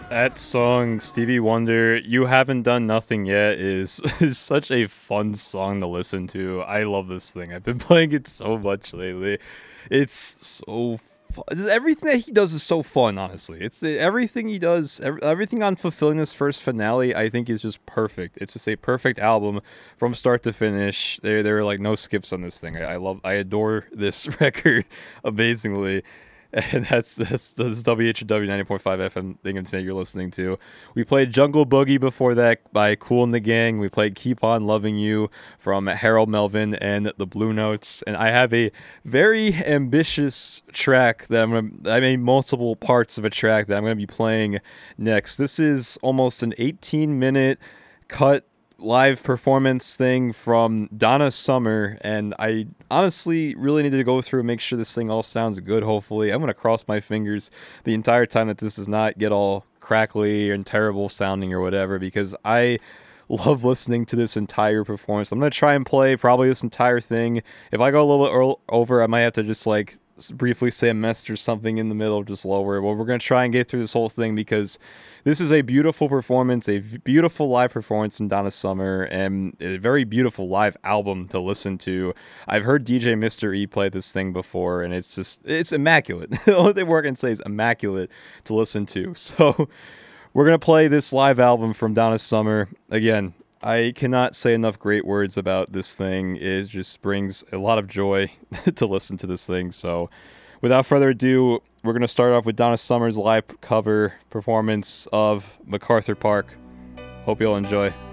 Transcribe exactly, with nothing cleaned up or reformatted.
That song, Stevie Wonder, "You Haven't Done Nothing Yet," is is such a fun song to listen to. I love this thing. I've been playing it so much lately. It's so fun. Everything that he does is so fun. Honestly, it's the, everything he does. Every, everything on fulfilling this first finale, I think, is just perfect. It's just a perfect album from start to finish. There, there are like no skips on this thing. I, I love, I adore this record amazingly. And that's this, this is W H W ninety point five F M Binghamton you're listening to. We played Jungle Boogie before that by Kool and the Gang. We played Keep On Loving You from Harold Melvin and the Blue Notes. And I have a very ambitious track that I'm going to, I made multiple parts of a track that I'm going to be playing next. This is almost an eighteen minute cut live performance thing from Donna Summer, and I honestly really needed to go through and make sure this thing all sounds good. Hopefully, I'm gonna cross my fingers the entire time that this does not get all crackly and terrible sounding or whatever, because I love listening to this entire performance. I'm gonna try and play probably this entire thing. If I go a little bit earl- over, I might have to just like briefly say a message or something in the middle, just lower. Well, we're gonna try and get through this whole thing because this is a beautiful performance, a beautiful live performance from Donna Summer, and a very beautiful live album to listen to. I've heard D J Mister E play this thing before, and it's just, it's immaculate. The only thing we're going to say is immaculate to listen to. So we're going to play this live album from Donna Summer. Again, I cannot say enough great words about this thing. It just brings a lot of joy to listen to this thing. So without further ado, we're going to start off with Donna Summer's live cover performance of MacArthur Park. Hope you'll enjoy.